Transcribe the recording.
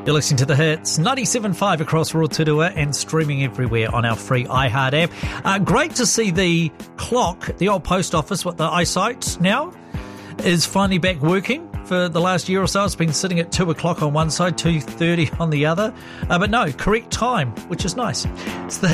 You're listening to The Hits, 97.5 across Rotorua and streaming everywhere on our free iHeart app. Great to see the clock at the old post office, what the eyesight now, is finally back working. For the last year or so, it's been sitting at 2 o'clock on one side, 2:30 on the other. But no, correct time, which is nice. It's the